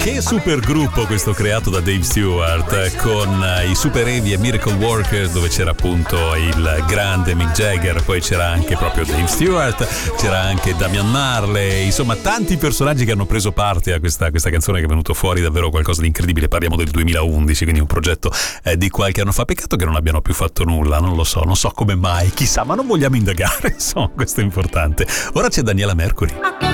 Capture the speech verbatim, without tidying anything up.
Che supergruppo questo creato da Dave Stewart, con i Super Heavy e Miracle Workers, dove c'era appunto il grande Mick Jagger, poi c'era anche proprio Dave Stewart, c'era anche Damian Marley, insomma tanti personaggi che hanno preso parte a questa, questa canzone, che è venuto fuori davvero qualcosa di incredibile. Parliamo del duemilaundici, quindi un progetto eh, di qualche anno fa. Peccato che non abbiano più fatto nulla, non lo so, non so come mai, chissà, ma non vogliamo indagare, insomma questo è importante. Ora c'è Daniela Mercury.